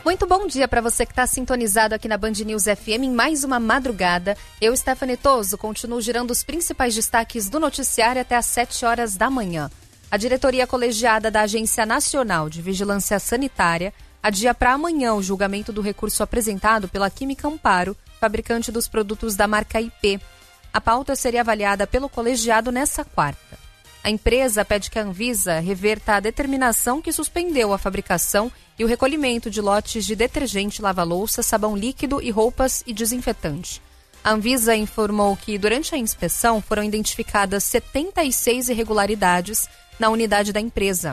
Muito bom dia para você que está sintonizado aqui na Band News FM em mais uma madrugada. Eu, Stephanie Toso, continuo girando os principais destaques do noticiário até às 7 horas da manhã. A diretoria colegiada da Agência Nacional de Vigilância Sanitária adia para amanhã o julgamento do recurso apresentado pela Química Amparo, fabricante dos produtos da marca IP. A pauta seria avaliada pelo colegiado nessa quarta. A empresa pede que a Anvisa reverta a determinação que suspendeu a fabricação e o recolhimento de lotes de detergente, lava-louça, sabão líquido e roupas e desinfetante. A Anvisa informou que, durante a inspeção, foram identificadas 76 irregularidades na unidade da empresa.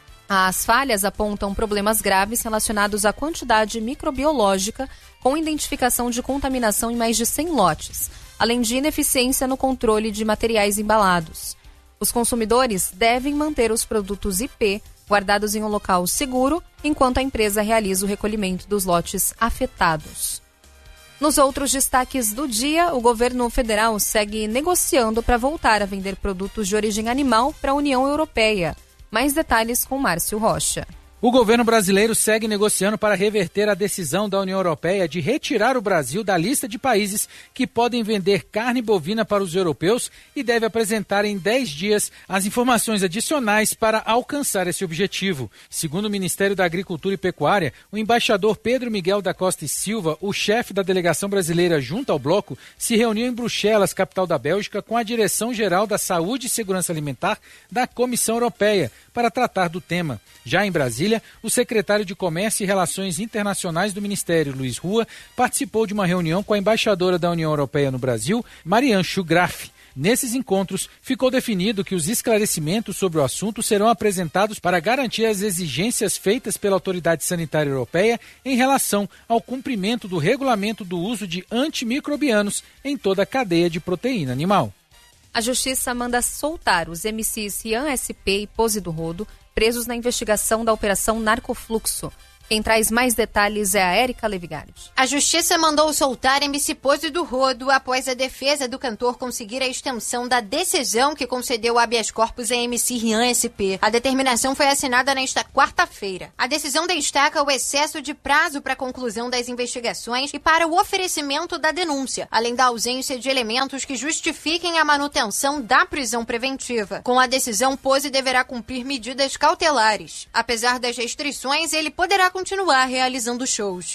As falhas apontam problemas graves relacionados à quantidade microbiológica, com identificação de contaminação em mais de 100 lotes, além de ineficiência no controle de materiais embalados. Os consumidores devem manter os produtos IP guardados em um local seguro, enquanto a empresa realiza o recolhimento dos lotes afetados. Nos outros destaques do dia, o governo federal segue negociando para voltar a vender produtos de origem animal para a União Europeia. Mais detalhes com Márcio Rocha. O governo brasileiro segue negociando para reverter a decisão da União Europeia de retirar o Brasil da lista de países que podem vender carne bovina para os europeus e deve apresentar em 10 dias as informações adicionais para alcançar esse objetivo. Segundo o Ministério da Agricultura e Pecuária, o embaixador Pedro Miguel da Costa e Silva, o chefe da delegação brasileira junto ao bloco, se reuniu em Bruxelas, capital da Bélgica, com a Direção-Geral da Saúde e Segurança Alimentar da Comissão Europeia para tratar do tema. Já em Brasília, o secretário de Comércio e Relações Internacionais do Ministério, Luiz Rua, participou de uma reunião com a embaixadora da União Europeia no Brasil, Marianne Schugraff. Nesses encontros, ficou definido que os esclarecimentos sobre o assunto serão apresentados para garantir as exigências feitas pela Autoridade Sanitária Europeia em relação ao cumprimento do regulamento do uso de antimicrobianos em toda a cadeia de proteína animal. A Justiça manda soltar os MCs Rian SP e Pose do Rodo, presos na investigação da Operação Narcofluxo. Quem traz mais detalhes é a Érica Levigardi. A Justiça mandou soltar MC Pose do Rodo após a defesa do cantor conseguir a extensão da decisão que concedeu habeas corpus a MC Rian SP. A determinação foi assinada nesta quarta-feira. A decisão destaca o excesso de prazo para a conclusão das investigações e para o oferecimento da denúncia, além da ausência de elementos que justifiquem a manutenção da prisão preventiva. Com a decisão, Pose deverá cumprir medidas cautelares. Apesar das restrições, ele poderá continuar realizando shows.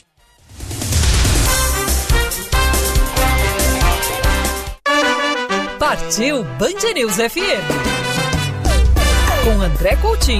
Partiu Band News FM com André Coutinho.